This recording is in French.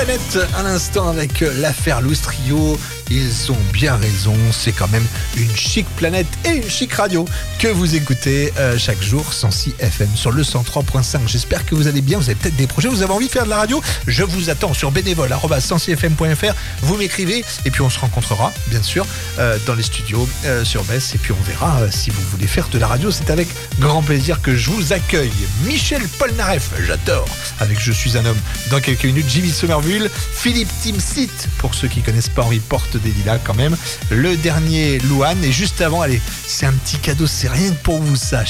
Planète à l'instant avec l'affaire Louis Trio. Ils ont bien raison, c'est quand même une chic planète et une chic radio que vous écoutez chaque jour 106 FM sur le 103.5. J'espère que vous allez bien, vous avez peut-être des projets, vous avez envie de faire de la radio. Je vous attends sur bénévole@106fm.fr. Vous m'écrivez et puis on se rencontrera bien sûr dans les studios sur Bess et puis on verra si vous voulez faire de la radio. C'est avec grand plaisir que je vous accueille. Michel Polnareff, j'adore, avec Je suis un homme. Dans quelques minutes, Jimmy Somerville, Philippe Timsit, pour ceux qui connaissent pas Henri Porte des Lilas quand même, le dernier Louane, et juste avant, allez, c'est un petit cadeau, c'est rien que pour vous ça.